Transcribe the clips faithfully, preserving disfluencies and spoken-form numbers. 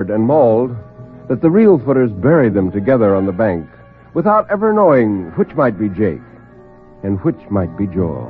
and mauled that the real footers buried them together on the bank without ever knowing which might be Jake and which might be Joel.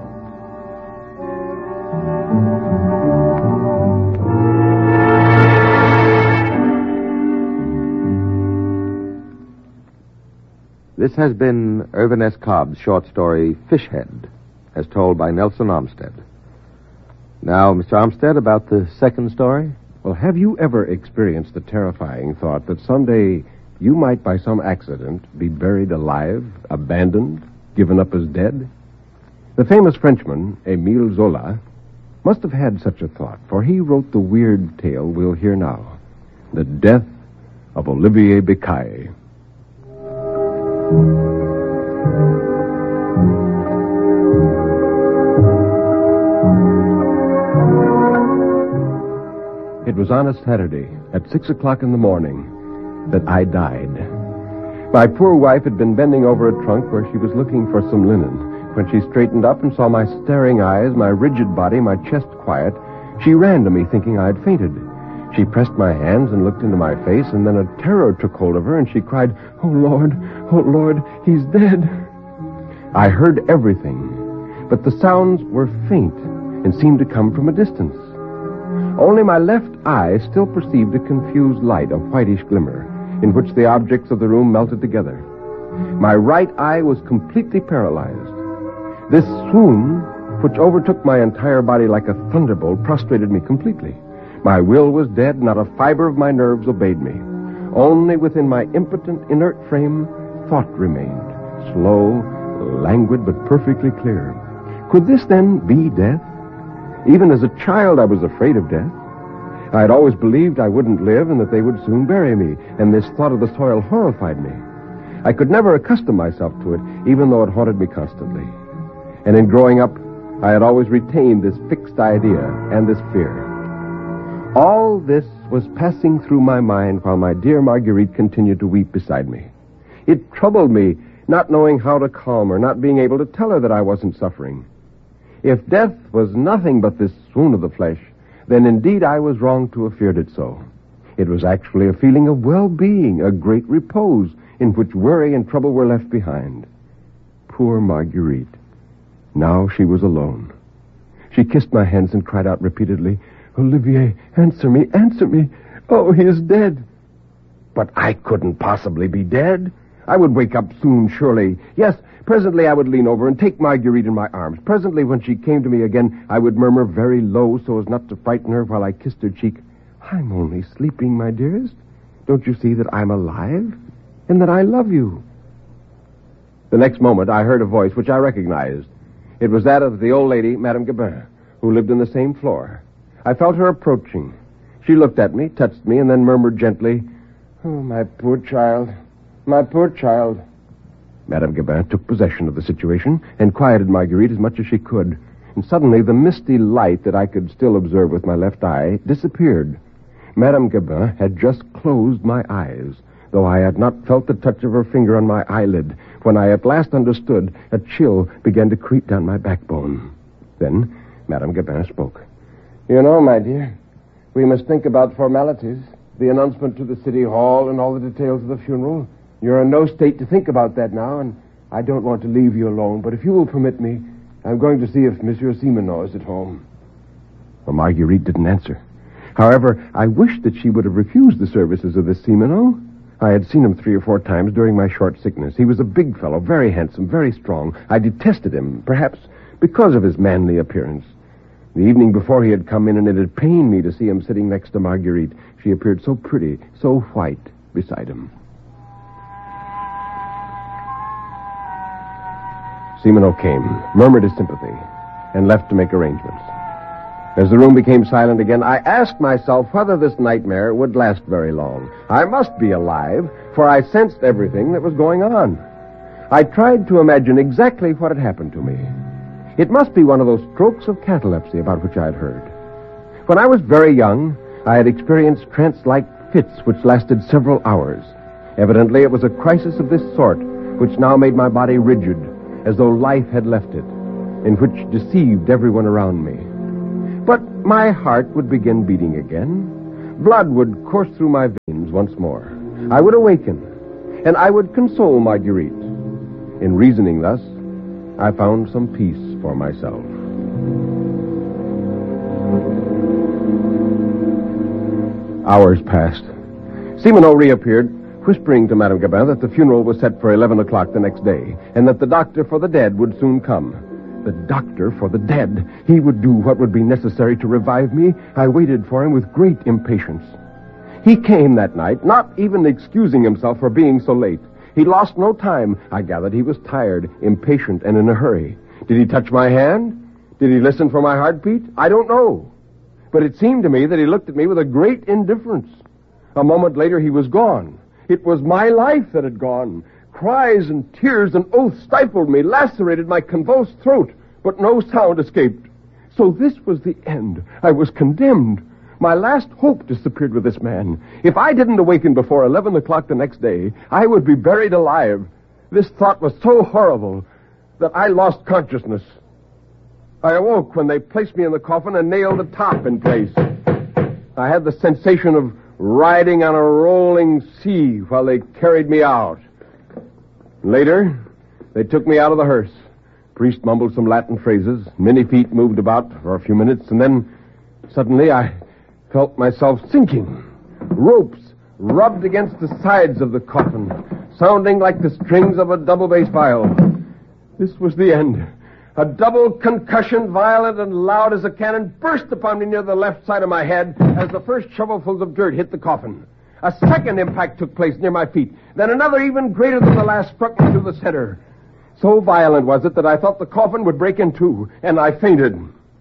This has been Irvin S. Cobb's short story, Fishhead, as told by Nelson Armstead. Now, Mister Armstead, about the second story? Well, have you ever experienced the terrifying thought that someday you might, by some accident, be buried alive, abandoned, given up as dead? The famous Frenchman, Émile Zola, must have had such a thought, for he wrote the weird tale we'll hear now, The Death of Olivier Bicaille. It was on a Saturday at six o'clock in the morning that I died. My poor wife had been bending over a trunk where she was looking for some linen. When she straightened up and saw my staring eyes, my rigid body, my chest quiet, she ran to me thinking I had fainted. She pressed my hands and looked into my face, and then a terror took hold of her, and she cried, "Oh, Lord, oh, Lord, he's dead." I heard everything, but the sounds were faint and seemed to come from a distance. Only my left eye still perceived a confused light, a whitish glimmer, in which the objects of the room melted together. My right eye was completely paralyzed. This swoon, which overtook my entire body like a thunderbolt, prostrated me completely. My will was dead, not a fiber of my nerves obeyed me. Only within my impotent, inert frame, thought remained, slow, languid, but perfectly clear. Could this then be death? Even as a child, I was afraid of death. I had always believed I wouldn't live and that they would soon bury me, and this thought of the soil horrified me. I could never accustom myself to it, even though it haunted me constantly. And in growing up, I had always retained this fixed idea and this fear. All this was passing through my mind while my dear Marguerite continued to weep beside me. It troubled me, not knowing how to calm her, not being able to tell her that I wasn't suffering. If death was nothing but this swoon of the flesh, then indeed I was wrong to have feared it so. It was actually a feeling of well-being, a great repose, in which worry and trouble were left behind. Poor Marguerite. Now she was alone. She kissed my hands and cried out repeatedly, "Olivier, answer me, answer me. Oh, he is dead." But I couldn't possibly be dead. I would wake up soon, surely. Yes, presently I would lean over and take Marguerite in my arms. Presently, when she came to me again, I would murmur very low so as not to frighten her while I kissed her cheek, "I'm only sleeping, my dearest. Don't you see that I'm alive and that I love you?" The next moment, I heard a voice which I recognized. It was that of the old lady, Madame Gabin, who lived in the same floor. I felt her approaching. She looked at me, touched me, and then murmured gently, "Oh, my poor child, my poor child." Madame Gabin took possession of the situation and quieted Marguerite as much as she could. And suddenly the misty light that I could still observe with my left eye disappeared. Madame Gabin had just closed my eyes, though I had not felt the touch of her finger on my eyelid. When I at last understood, a chill began to creep down my backbone. Then Madame Gabin spoke. "You know, my dear, we must think about formalities, the announcement to the city hall and all the details of the funeral. You're in no state to think about that now, and I don't want to leave you alone, but if you will permit me, I'm going to see if Monsieur Simoneau is at home." Well, Marguerite didn't answer. However, I wished that she would have refused the services of this Simoneau. I had seen him three or four times during my short sickness. He was a big fellow, very handsome, very strong. I detested him, perhaps because of his manly appearance. The evening before he had come in, and it had pained me to see him sitting next to Marguerite. She appeared so pretty, so white, beside him. Simoneau came, murmured his sympathy, and left to make arrangements. As the room became silent again, I asked myself whether this nightmare would last very long. I must be alive, for I sensed everything that was going on. I tried to imagine exactly what had happened to me. It must be one of those strokes of catalepsy about which I had heard. When I was very young, I had experienced trance-like fits which lasted several hours. Evidently, it was a crisis of this sort which now made my body rigid, as though life had left it, and which deceived everyone around me. But my heart would begin beating again. Blood would course through my veins once more. I would awaken, and I would console Marguerite. In reasoning thus, I found some peace for myself. Hours passed. Simoneau reappeared, whispering to Madame Gabin that the funeral was set for eleven o'clock the next day, and that the doctor for the dead would soon come. The doctor for the dead. He would do what would be necessary to revive me. I waited for him with great impatience. He came that night, not even excusing himself for being so late. He lost no time. I gathered he was tired, impatient, and in a hurry. Did he touch my hand? Did he listen for my heartbeat? I don't know. But it seemed to me that he looked at me with a great indifference. A moment later, he was gone. It was my life that had gone. Cries and tears and oaths stifled me, lacerated my convulsed throat, but no sound escaped. So this was the end. I was condemned. My last hope disappeared with this man. If I didn't awaken before eleven o'clock the next day, I would be buried alive. This thought was so horrible that I lost consciousness. I awoke when they placed me in the coffin and nailed the top in place. I had the sensation of riding on a rolling sea while they carried me out. Later, they took me out of the hearse. Priest mumbled some Latin phrases. Many feet moved about for a few minutes, and then suddenly I felt myself sinking. Ropes rubbed against the sides of the coffin, sounding like the strings of a double bass viol. This was the end. A double concussion, violent and loud as a cannon, burst upon me near the left side of my head as the first shovelfuls of dirt hit the coffin. A second impact took place near my feet. Then another even greater than the last struck me through the center. So violent was it that I thought the coffin would break in two, and I fainted.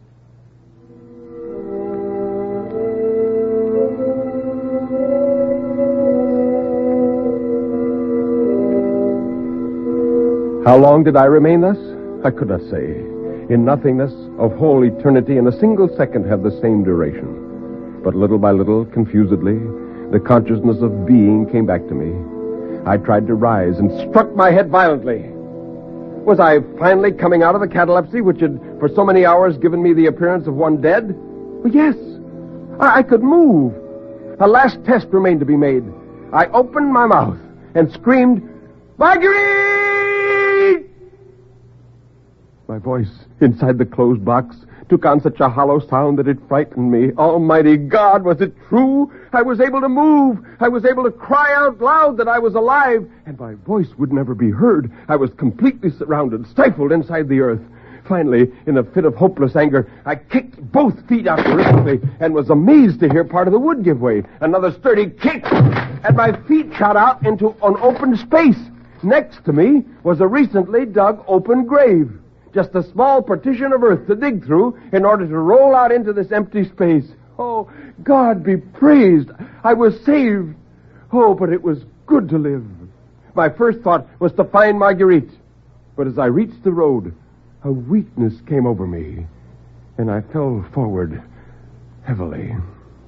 How long did I remain thus? I could not say. In nothingness of whole eternity, in a single second had the same duration. But little by little, confusedly, the consciousness of being came back to me. I tried to rise and struck my head violently. Was I finally coming out of the catalepsy which had for so many hours given me the appearance of one dead? Well, yes. I, I could move. A last test remained to be made. I opened my mouth and screamed, "Marguerite!" My voice inside the closed box took on such a hollow sound that it frightened me. Almighty God, was it true? I was able to move. I was able to cry out loud that I was alive, and my voice would never be heard. I was completely surrounded, stifled inside the earth. Finally, in a fit of hopeless anger, I kicked both feet out terrifically and was amazed to hear part of the wood give way. Another sturdy kick, and my feet shot out into an open space. Next to me was a recently dug open grave. Just a small partition of earth to dig through in order to roll out into this empty space. Oh, God be praised. I was saved. Oh, but it was good to live. My first thought was to find Marguerite. But as I reached the road, a weakness came over me, and I fell forward heavily.